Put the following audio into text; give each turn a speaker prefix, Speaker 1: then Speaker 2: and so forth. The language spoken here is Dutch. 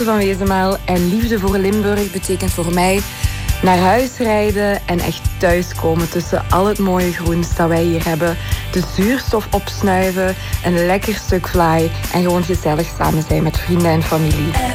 Speaker 1: van Wezenmaal en liefde voor Limburg betekent voor mij naar huis rijden en echt thuiskomen tussen al het mooie groens dat wij hier hebben. De zuurstof opsnuiven, een lekker stuk vlaai en gewoon gezellig samen zijn met vrienden en familie.